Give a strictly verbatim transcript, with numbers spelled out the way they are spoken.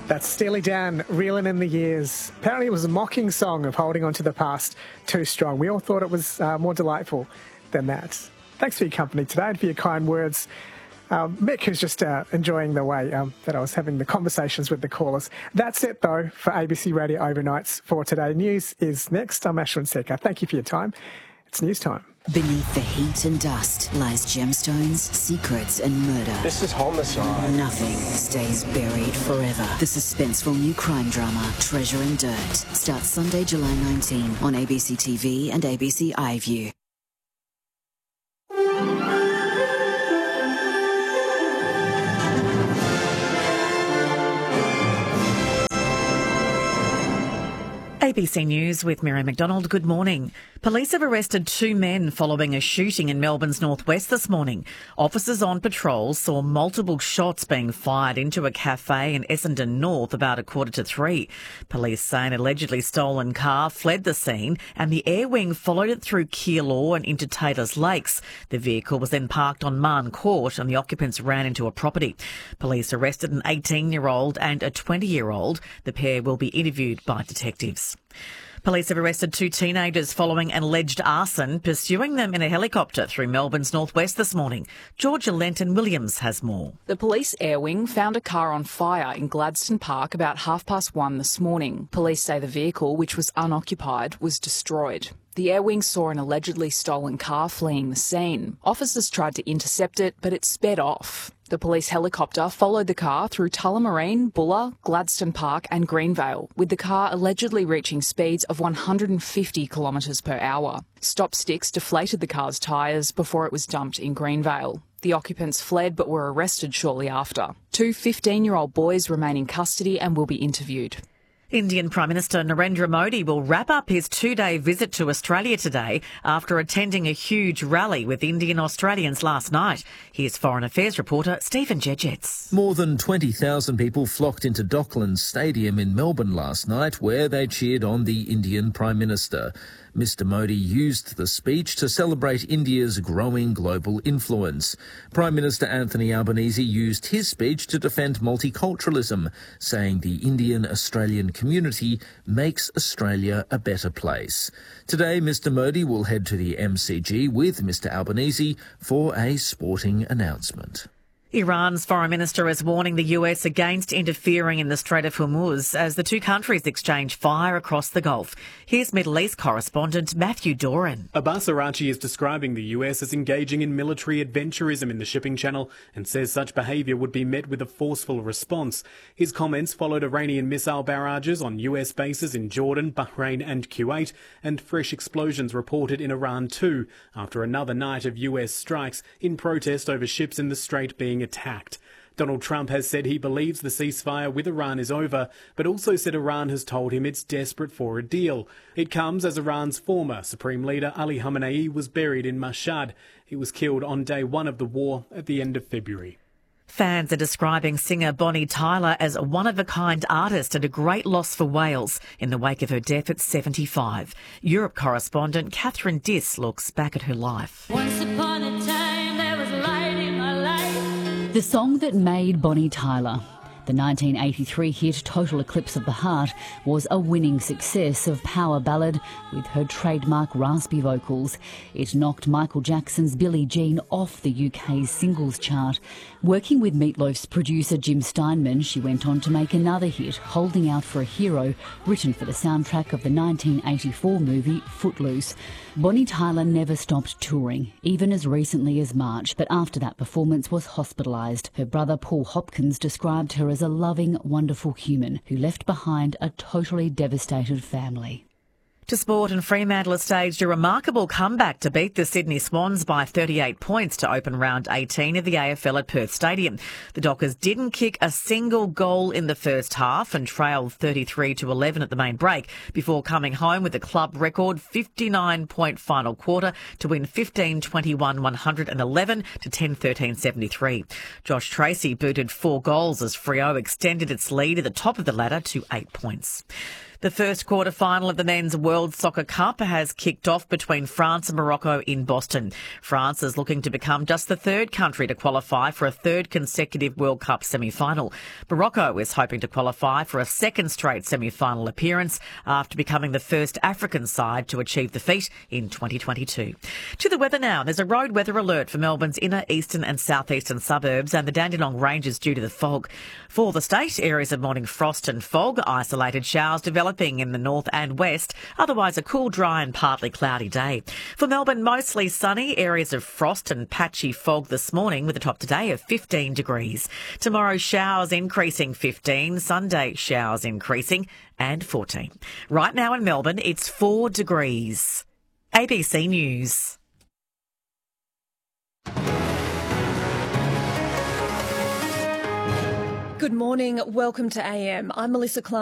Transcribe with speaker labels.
Speaker 1: That's Steely Dan, Reeling in the Years. Apparently it was a mocking song of holding on to the past too strong. We all thought it was uh, more delightful than that. Thanks for your company today and for your kind words. Um, Mick, who's just uh, enjoying the way um, that I was having the conversations with the callers. That's it, though, for A B C Radio Overnights for today. News is next. I'm Ashwin Sekar. Thank you for your time. It's news time.
Speaker 2: Beneath the heat and dust lies gemstones, secrets and murder.
Speaker 3: This is homicide.
Speaker 2: Nothing stays buried forever. The suspenseful new crime drama, Treasure and Dirt, starts Sunday, July nineteenth on A B C T V and A B C iView.
Speaker 4: A B C News with Mary McDonald. Good morning. Police have arrested two men following a shooting in Melbourne's northwest this morning. Officers on patrol saw multiple shots being fired into a cafe in Essendon North about a quarter to three. Police say an allegedly stolen car fled the scene and the air wing followed it through Keilor and into Taylors Lakes. The vehicle was then parked on Marn Court and the occupants ran into a property. Police arrested an eighteen-year-old and a twenty-year-old. The pair will be interviewed by detectives. Police have arrested two teenagers following an alleged arson, pursuing them in a helicopter through Melbourne's northwest this morning. Georgia Lenton Williams has more.
Speaker 5: The police air wing found a car on fire in Gladstone Park about half past one this morning. Police say the vehicle, which was unoccupied, was destroyed. The air wing saw an allegedly stolen car fleeing the scene. Officers tried to intercept it, but it sped off. The police helicopter followed the car through Tullamarine, Bulla, Gladstone Park and Greenvale, with the car allegedly reaching speeds of one hundred fifty kilometres per hour. Stop sticks deflated the car's tyres before it was dumped in Greenvale. The occupants fled but were arrested shortly after. Two fifteen-year-old boys remain in custody and will be interviewed.
Speaker 4: Indian Prime Minister Narendra Modi will wrap up his two-day visit to Australia today after attending a huge rally with Indian Australians last night. Here's Foreign Affairs reporter Stephen Jedgetts.
Speaker 6: More than twenty thousand people flocked into Docklands Stadium in Melbourne last night, where they cheered on the Indian Prime Minister. Mister Modi used the speech to celebrate India's growing global influence. Prime Minister Anthony Albanese used his speech to defend multiculturalism, saying the Indian-Australian community makes Australia a better place. Today, Mister Modi will head to the M C G with Mister Albanese for a sporting announcement.
Speaker 4: Iran's foreign minister is warning the U S against interfering in the Strait of Hormuz as the two countries exchange fire across the Gulf. Here's Middle East correspondent Matthew Doran.
Speaker 7: Abbas Araghchi is describing the U S as engaging in military adventurism in the shipping channel and says such behaviour would be met with a forceful response. His comments followed Iranian missile barrages on U S bases in Jordan, Bahrain and Kuwait, and fresh explosions reported in Iran too, after another night of U S strikes in protest over ships in the strait being attacked. Donald Trump has said he believes the ceasefire with Iran is over, but also said Iran has told him it's desperate for a deal. It comes as Iran's former Supreme Leader Ali Khamenei was buried in Mashhad. He was killed on day one of the war at the end of February.
Speaker 4: Fans are describing singer Bonnie Tyler as a one-of-a-kind artist and a great loss for Wales in the wake of her death at seventy-five. Europe correspondent Catherine Diss looks back at her life.
Speaker 8: Once upon a time there was light in my life.
Speaker 9: The song that made Bonnie Tyler. The nineteen eighty-three hit Total Eclipse of the Heart was a winning success of power ballad with her trademark raspy vocals. It knocked Michael Jackson's Billie Jean off the U K's singles chart. Working with Meat Loaf's producer Jim Steinman, she went on to make another hit, Holding Out for a Hero, written for the soundtrack of the nineteen eighty-four movie Footloose. Bonnie Tyler never stopped touring, even as recently as March, but after that performance was hospitalised. Her brother Paul Hopkins described her as a loving, wonderful human who left behind a totally devastated family.
Speaker 4: To sport, and Fremantle has staged a remarkable comeback to beat the Sydney Swans by thirty-eight points to open round eighteen of the A F L at Perth Stadium. The Dockers didn't kick a single goal in the first half and trailed thirty-three to eleven at the main break before coming home with a club record fifty-nine point final quarter to win fifteen twenty-one one hundred eleven to ten thirteen seventy-three. Josh Tracy booted four goals as Freo extended its lead at the top of the ladder to eight points. The first quarter-final of the Men's World Soccer Cup has kicked off between France and Morocco in Boston. France is looking to become just the third country to qualify for a third consecutive World Cup semi-final. Morocco is hoping to qualify for a second straight semi-final appearance after becoming the first African side to achieve the feat in twenty twenty-two. To the weather now. There's a road weather alert for Melbourne's inner, eastern and southeastern suburbs and the Dandenong Ranges due to the fog. For the state, areas of morning frost and fog, isolated showers developing in the north and west, otherwise a cool, dry and partly cloudy day. For Melbourne, mostly sunny, areas of frost and patchy fog this morning with a top today of fifteen degrees. Tomorrow, showers increasing fifteen, Sunday showers increasing and fourteen. Right now in Melbourne, it's four degrees. A B C News.
Speaker 3: Good morning. Welcome to A M. I'm Melissa Clark.